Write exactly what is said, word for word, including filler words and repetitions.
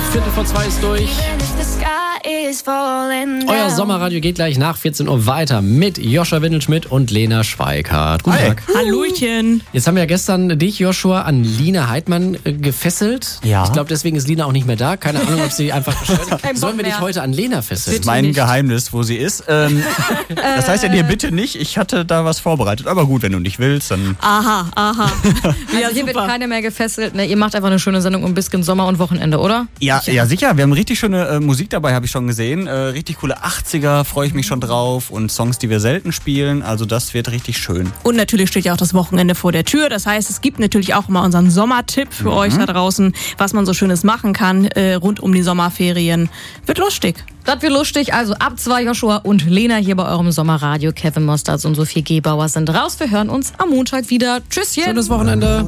Viertel vor zwei ist durch. Euer Sommerradio geht gleich nach vierzehn Uhr weiter mit Joshua Windelschmidt und Lena Schweikart. Guten Hi. Tag. Hallöchen. Jetzt haben wir ja gestern dich, Joshua, an Lina Heidmann äh, gefesselt. Ja. Ich glaube, deswegen ist Lina auch nicht mehr da. Keine Ahnung, ob sie einfach bestellt. Sollen wir dich heute an Lena fesseln? Das ist mein nicht. Geheimnis, wo sie ist. Ähm, das heißt ja dir bitte nicht, ich hatte da was vorbereitet. Aber gut, wenn du nicht willst, dann... Aha, aha. Ja, Also hier super. wird keiner mehr gefesselt. Ne? Ihr macht einfach eine schöne Sendung um ein bisschen Sommer und Wochenende, oder? Ja, ja, sicher. Wir haben richtig schöne äh, Musik dabei, habe ich schon gesehen. Äh, richtig coole achtziger, freue ich mich schon drauf. Und Songs, die wir selten spielen. Also das wird richtig schön. Und natürlich steht ja auch das Wochenende vor der Tür. Das heißt, es gibt natürlich auch immer unseren Sommertipp für Mhm. euch da draußen, was man so Schönes machen kann äh, rund um die Sommerferien. Wird lustig. Das wird lustig. Also ab zwei Joshua und Lena hier bei eurem Sommerradio. Kevin Mostards und Sophie Gebauer sind raus. Wir hören uns am Montag wieder. Tschüsschen. Schönes Wochenende.